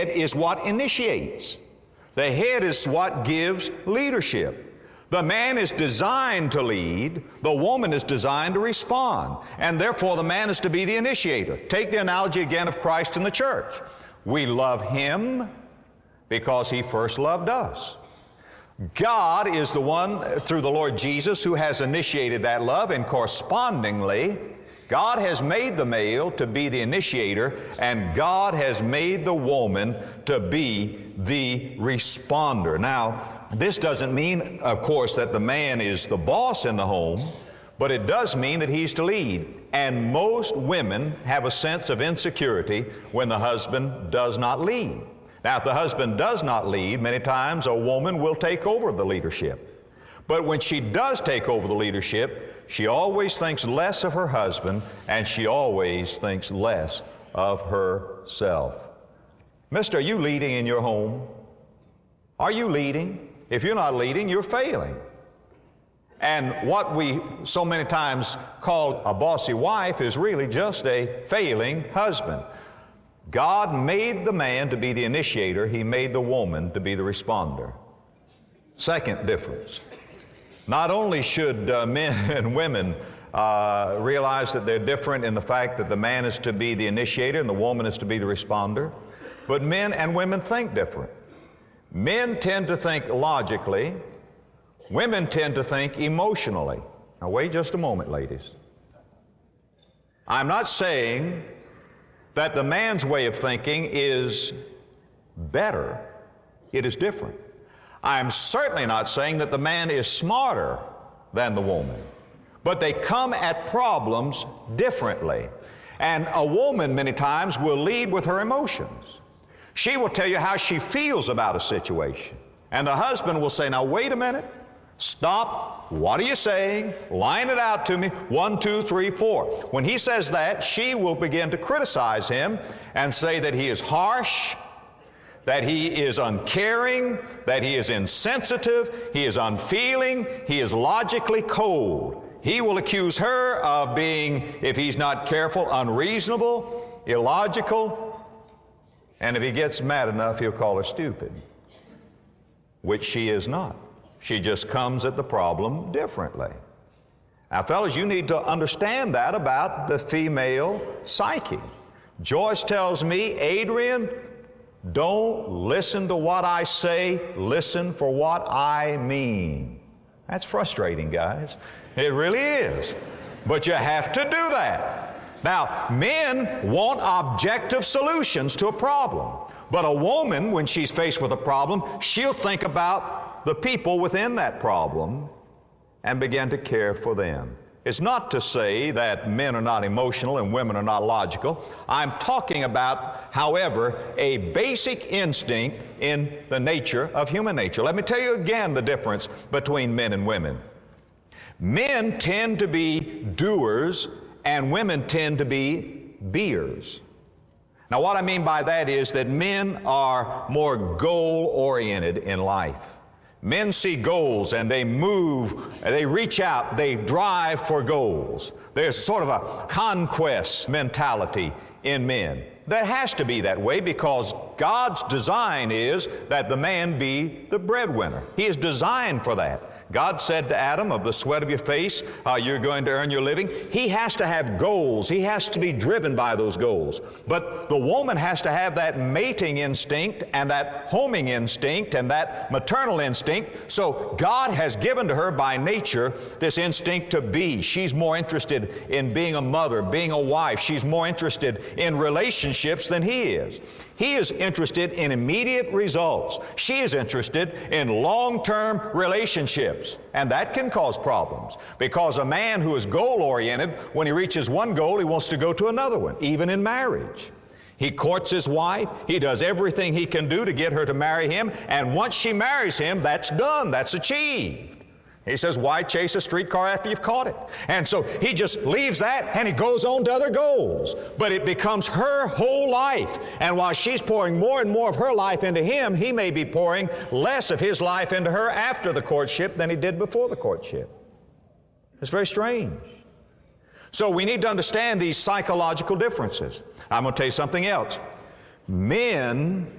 head is what initiates. The head is what gives leadership. The man is designed to lead, the woman is designed to respond, and therefore the man is to be the initiator. Take the analogy again of Christ and the church. We love Him because He first loved us. God is the one, through the Lord Jesus, who has initiated that love, and correspondingly, God has made the male to be the initiator, and God has made the woman to be the responder. Now, this doesn't mean, of course, that the man is the boss in the home, but it does mean that he's to lead. And most women have a sense of insecurity when the husband does not lead. Now, if the husband does not lead, many times a woman will take over the leadership. But when she does take over the leadership, she always thinks less of her husband, and she always thinks less of herself. Mister, are you leading in your home? Are you leading? If you're not leading, you're failing. And what we so many times call a bossy wife is really just a failing husband. God made the man to be the initiator. He made the woman to be the responder. Second difference. Not only should men and women realize that they're different in the fact that the man is to be the initiator and the woman is to be the responder, but men and women think different. Men tend to think logically. Women tend to think emotionally. Now wait just a moment, ladies. I'm not saying that the man's way of thinking is better. It is different. I'm certainly not saying that the man is smarter than the woman, but they come at problems differently. And a woman many times will lead with her emotions. She will tell you how she feels about a situation. And the husband will say, now wait a minute, stop, what are you saying? Line it out to me, 1, 2, 3, 4. When he says that, she will begin to criticize him and say that he is harsh, that he is uncaring, that he is insensitive, he is unfeeling, he is logically cold. He will accuse her of being, if he's not careful, unreasonable, illogical, and if he gets mad enough, he'll call her stupid, which she is not. She just comes at the problem differently. Now, fellas, you need to understand that about the female psyche. Joyce tells me, Adrian, don't listen to what I say, listen for what I mean. That's frustrating, guys. It really is. But you have to do that. Now, men want objective solutions to a problem. But a woman, when she's faced with a problem, she'll think about the people within that problem and begin to care for them. It's not to say that men are not emotional and women are not logical. I'm talking about, however, a basic instinct in the nature of human nature. Let me tell you again the difference between men and women. Men tend to be doers and women tend to be beers. Now, what I mean by that is that men are more goal-oriented in life. Men see goals and they move, they reach out, they drive for goals. There's sort of a conquest mentality in men. That has to be that way because God's design is that the man be the breadwinner. He is designed for that. God said to Adam, of the sweat of your face, you're going to earn your living. He has to have goals. He has to be driven by those goals. But the woman has to have that mating instinct and that homing instinct and that maternal instinct. So God has given to her by nature this instinct to be. She's more interested in being a mother, being a wife. She's more interested in relationships than he is. He is interested in immediate results. She is interested in long-term relationships. And that can cause problems because a man who is goal-oriented, when he reaches one goal, he wants to go to another one, even in marriage. He courts his wife. He does everything he can do to get her to marry him. And once she marries him, that's done. That's achieved. He says, why chase a streetcar after you've caught it? And so he just leaves that and he goes on to other goals. But it becomes her whole life. And while she's pouring more and more of her life into him, he may be pouring less of his life into her after the courtship than he did before the courtship. It's very strange. So we need to understand these psychological differences. I'm going to tell you something else. Men